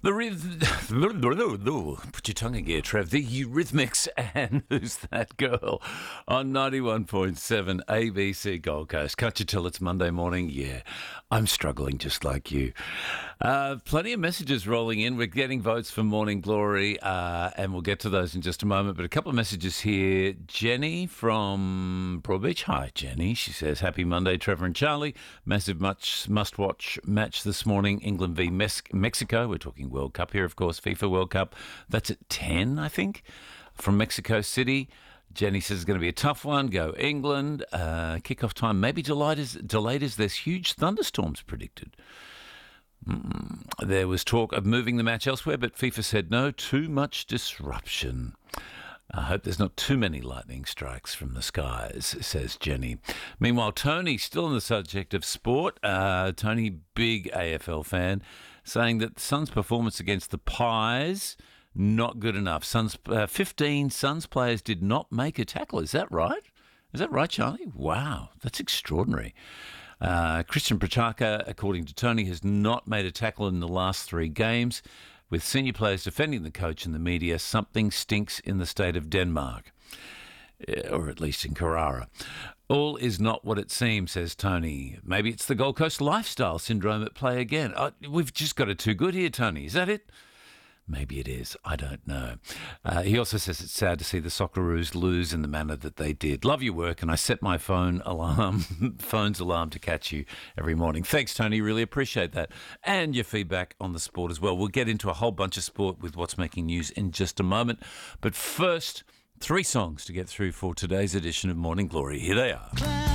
Put your tongue in gear, Trev. The Eurythmics and Who's That Girl on 91.7 ABC Gold Coast. Can't you tell it's Monday morning? Yeah, I'm struggling just like you. Plenty of messages rolling in. We're getting votes for Morning Glory, and we'll get to those in just a moment. But a couple of messages here. Jenny from Broadbeach. Hi, Jenny. She says, happy Monday, Trevor and Charlie. Massive must-watch match this morning, England v Mexico. We're talking World Cup here, of course, FIFA World Cup. That's at 10, I think, from Mexico City. Jenny says it's going to be a tough one. Go England. Kickoff time maybe delayed as there's huge thunderstorms predicted. There was talk of moving the match elsewhere, but FIFA said no, too much disruption. I hope there's not too many lightning strikes from the skies, says Jenny. Meanwhile, Tony, still on the subject of sport, Tony, big AFL fan, saying that the Suns' performance against the Pies, not good enough. 15 Suns players did not make a tackle. Is that right? Is that right, Charlie? Wow, that's extraordinary. Christian Petrarca, according to Tony, has not made a tackle in the last 3 games. With senior players defending the coach and the media, something stinks in the state of Denmark, or at least in Carrara. All is not what it seems, says Tony. Maybe it's the Gold Coast lifestyle syndrome at play again. We've just got it too good here, Tony. Is that it? Maybe it is. I don't know. He also says it's sad to see the Socceroos lose in the manner that they did. Love your work, and I set my phone's alarm to catch you every morning. Thanks, Tony. Really appreciate that. And your feedback on the sport as well. We'll get into a whole bunch of sport with what's making news in just a moment. But first, 3 songs to get through for today's edition of Morning Glory. Here they are.